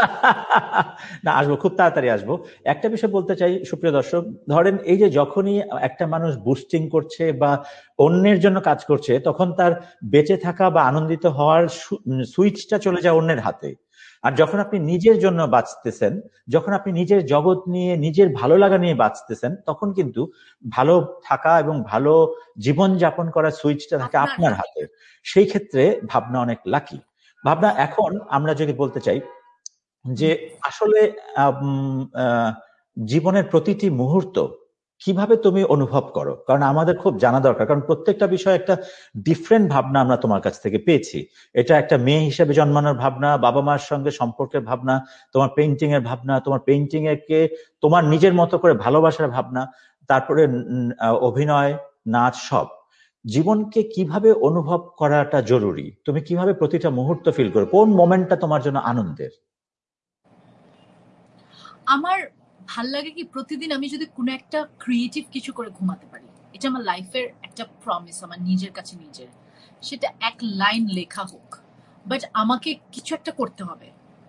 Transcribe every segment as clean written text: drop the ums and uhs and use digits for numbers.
না, আসবো, খুব তাড়াতাড়ি আসবো। একটা বিষয় বলতে চাই সুপ্রিয় দর্শক, ধরেন এই যে যখনই একটা মানুষ বুস্টিং করছে বা অন্যের জন্য কাজ করছে, তখন তার বেঁচে থাকা বা আনন্দিত হওয়ার সুইচটা চলে যায় অন্যের হাতে। আর যখন আপনি নিজের জন্য বাঁচতেছেন, যখন আপনি নিজের জগৎ নিয়ে, নিজের ভালো লাগা নিয়ে বাঁচতেছেন, তখন কিন্তু ভালো থাকা এবং ভালো জীবন যাপন করার সুইচটা থাকে আপনার আপনার হাতে। হাতে। সেই ক্ষেত্রে ভাবনা অনেক লাকি। ভাবনা, এখন আমরা যদি বলতে চাই যে আসলে জীবনের প্রতিটি মুহূর্ত কিভাবে তুমি অনুভব করো, কারণ আমাদের খুব জানা দরকার, কারণ প্রত্যেকটা বিষয় একটা ডিফারেন্ট ভাবনা আমরা তোমার কাছ থেকে পেয়েছি। এটা একটা মেয়ে হিসেবে জন্মানোর ভাবনা, বাবা মার সঙ্গে সম্পর্কের ভাবনা, তোমার পেইন্টিং এর ভাবনা, তোমার পেইন্টিং এরকে তোমার নিজের মতো করে ভালোবাসার ভাবনা, তারপরে অভিনয়, নাচ, সব। জীবনকে কিভাবে অনুভব করাটা জরুরি, তুমি কিভাবে প্রতিটা মুহূর্ত ফিল করো, কোন মোমেন্টটা তোমার জন্য আনন্দের? আমার ভাল লাগে কি প্রতিদিন আমি যদি কোনো একটা ক্রিয়েটিভ কিছু করে ঘুমাতে পারি, এটা আমার লাইফের একটা প্রমিস আমার নিজের কাছে নিজের। সেটা এক লাইন লেখা হোক, বাট আমাকে কিছু একটা করতে হবে,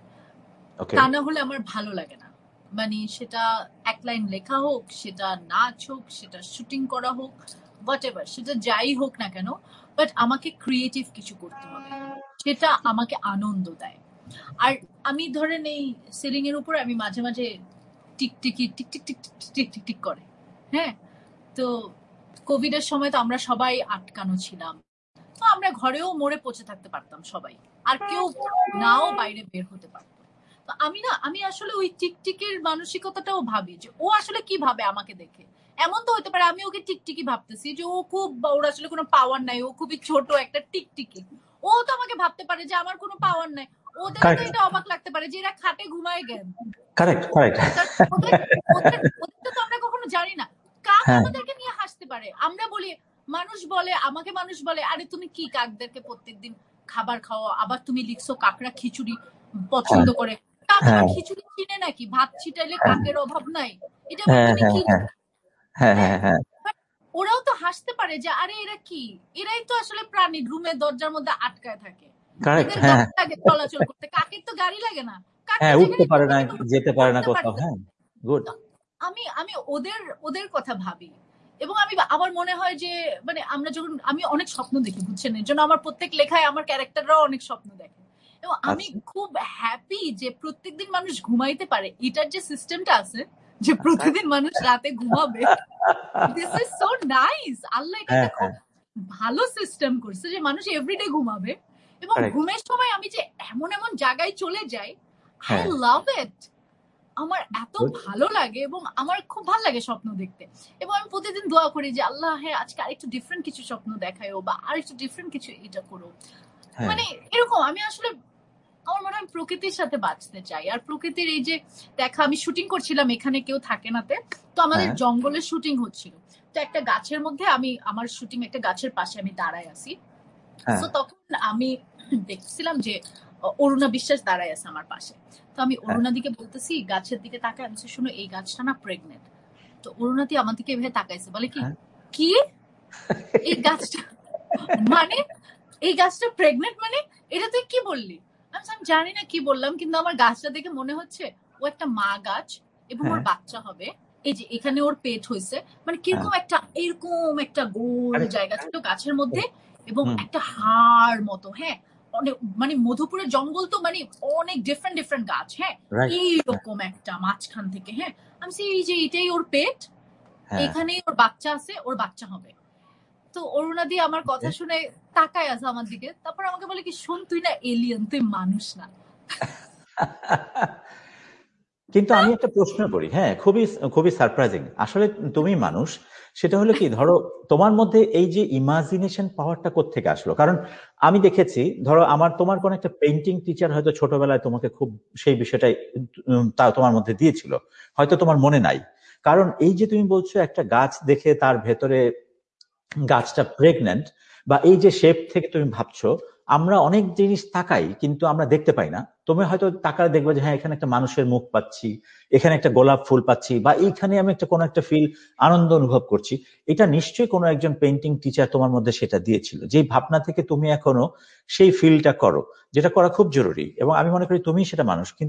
ওকে। তা না হলে আমার ভালো লাগে না। মানে সেটা এক লাইন লেখা হোক, সেটা নাচ হোক, সেটা শুটিং করা হোক, হোয়াট এভার, সেটা যাই হোক না কেন, বাট আমাকে ক্রিয়েটিভ কিছু করতে হবে, সেটা আমাকে আনন্দ দেয়। আর আমি ধরেন এই সিলিং এর উপরে আমি মাঝে মাঝে টিকটিকি tick tick tick tick tick tick tick করে। হ্যাঁ, তো কোভিড এর সময় তো আমরা সবাই আটকানো ছিলাম, তো আমরা ঘরেও মরে পচে থাকতে পারতাম সবাই, আর কেউ নাও বাইরে বের হতে পারতো। তো আমি আসলে ওই টিকটিকির মানসিকতাটাও ভাবি যে ও আসলে কি ভাবে আমাকে দেখে। এমন তো হতে পারে আমি ওকে টিকটিকি ভাবতেছি যে ও খুব, ওর আসলে কোনো পাওয়ার নাই, ও খুবই ছোট একটা টিকটিকি। ও তো আমাকে ভাবতে পারে যে আমার কোনো পাওয়ার নাই। ওদেরও তো কারেক্ট, এটা অবাক লাগতে পারে যে এরা খাটে ঘুমায় জ্ঞান। Correct, correct. ওদের ওদের ওদের তো আমরা কখনো জানি না। কাক হ্যাঁ, আমাদেরকে নিয়ে হাসতে পারে, আমরা বলি, মানুষ বলে, আমাকে মানুষ বলে, আরে তুমি কি কাকদেরকে প্রত্যেকদিন খাবার খাওয়া, আবার তুমি লিখছো কাকরা খিচুড়ি হ্যাঁ, পছন্দ করে। কাক আবার হ্যাঁ, খিচুড়ি চিনে নাকি? ভাত ছিটাইলে হ্যাঁ, কাকের অভাব নাই? এটা আবার হ্যাঁ, তুমি হ্যাঁ, কি হ্যাঁ, লিখো? হ্যাঁ, হ্যাঁ, হ্যাঁ, হ্যাঁ, বাট ওরাও তো হাসতে পারে যে আরে এরা কি, এরাই তো আসলে প্রাণী, রুমের দরজার মধ্যে আটকায় থাকে, কারেক্ট। এদের হ্যাঁ, গাড়ি লাগে চলাচল করতে, কাকের তো গাড়ি লাগে না, কাক তো হ্যাঁ, উঠতে যেখানে পারে খুশি না, কিন্তু যেতে পারে না উঠতে কোথাও। পারতেছে। হ্যাঁ, গুড। তো আমি আমি ওদের ওদের কথা ভাবি, এবং আমি আমার মনে হয় যে মানে আমরা যখন, আমি অনেক স্বপ্ন দেখি বুঝছেন, এর জন্য আমার প্রত্যেক লেখায় আমার ক্যারেক্টাররাও অনেক স্বপ্ন দেখে, এবং আমি আচ্ছা। খুব হ্যাপি যে প্রত্যেকদিন মানুষ ঘুমাইতে পারে, এটার যে সিস্টেমটা আছে যে প্রতিদিন মানুষ রাতে ঘুমাবে, দিস ইজ সো নাইস। আল্লাহ এটা হ্যাঁ, একটা খুব হ্যাঁ, ভালো সিস্টেম করছে যে মানুষ এভরিডে ঘুমাবে, এবং কারেক্ট। ঘুমের সময় আমি যে এমন এমন জায়গায় চলে যাই, আই হ্যাঁ, লাভ ইট। আমার এত গুড। ভালো লাগে এবং আমার খুব ভালো লাগে স্বপ্ন দেখতে, এবং আমি প্রতিদিন দোয়া করি যে আল্লাহ, হ্যাঁ আজকে আরেকটু ডিফারেন্ট কিছু স্বপ্ন দেখায়ও, বা আরেকটু ডিফারেন্ট কিছু এটা করো। হ্যাঁ, মানে এরকম আমি আসলে, আমার মনে হয় প্রকৃতির সাথে বাঁচতে চাই। আর প্রকৃতির এই যে দেখা, আমি শুটিং করছিলাম এখানে কেউ থাকে নাতে, তো আমাদের হ্যাঁ, জঙ্গলের শুটিং হচ্ছিল। তো একটা গাছের মধ্যে আমি, আমার শুটিং একটা গাছের পাশে আমি দাঁড়ায় আছি। হ্যাঁ, তো তখন আমি দেখছিলাম যে অরুণা বিশ্বাস দাঁড়ায় আছে আমার পাশে। তো আমি হ্যাঁ, অরুণা দিকে বলতেছি, গাছের দিকে তাকায়, আমি বলছি, শোনো এই গাছটা না প্রেগনেন্ট। তো অরুণাদি আমার দিকে এভাবে তাকাইছে, বলে কি, হ্যাঁ। কি এই গাছটা, মানে এই গাছটা প্রেগনেন্ট মানে, এটা তুই কি বললি? আমি জানি না কি বললাম, কিন্তু আমার গাছটা দেখে মনে হচ্ছে ও একটা মা গাছ, এবং ওর হ্যাঁ, বাচ্চা হবে। এই যে এখানে ওর পেট হয়েছে, মানে হ্যাঁ, কিরকম একটা, এরকম একটা গোল কারেক্ট। জায়গা ছিল গাছের মধ্যে, এবং হুম। একটা হাড় মতো, হ্যাঁ, অনেক, মানে মধুপুরের জঙ্গল তো মানে অনেক ডিফারেন্ট ডিফারেন্ট গাছ, হ্যাঁ, রাইট। এইরকম একটা মাঝখান থেকে, হ্যাঁ, আমি বলছি, এই যে এটাই ওর পেট, হ্যাঁ। এখানেই ওর বাচ্চা আছে, ওর বাচ্চা হবে। তো অরুণা দি আমার কথা শুনে তাকায় আছে আমার দিকে, তারপর আমাকে বলে কি, শোন তুই না এলিয়েন, তুই মানুষ না। কিন্তু আমি একটা প্রশ্ন করি, হ্যাঁ, খুবই খুবই সারপ্রাইজিং আসলে। তুমি মানুষ, সেটা হলো কি, ধরো তোমার মধ্যে এই যে ইমাজিনেশন পাওয়ারটা কোত্থেকে আসলো? কারণ আমি দেখেছি, ধরো তোমার কোন একটা পেইন্টিং টিচার হয়তো ছোটবেলায় তোমাকে খুব সেই বিষয়টাই তা তোমার মধ্যে দিয়েছিল, হয়তো তোমার মনে নাই। কারণ এই যে তুমি বলছো একটা গাছ দেখে তার ভেতরে গাছটা প্রেগন্যান্ট, বা এই যে শেপ থেকে তুমি ভাবছো, আমরা অনেক জিনিস তাকাই কিন্তু আমরা দেখতে পাই না। তুমি হয়তো তাকালে দেখবে যে হ্যাঁ, এখানে একটা মানুষের মুখ পাচ্ছি, এখানে একটা গোলাপ ফুল পাচ্ছি, বা এইখানে আমি একটা কোনো একটা ফিল, আনন্দ অনুভব করছি। এটা নিশ্চয়ই কোনো একজন পেইন্টিং টিচার তোমার মধ্যে সেটা দিয়েছিল, যেই ভাবনা থেকে তুমি এখনো সেই ফিলটা করো, যেটা করা খুব জরুরি। এবং আমি মনে করি তুমি সেটা মানুষ। কিন্তু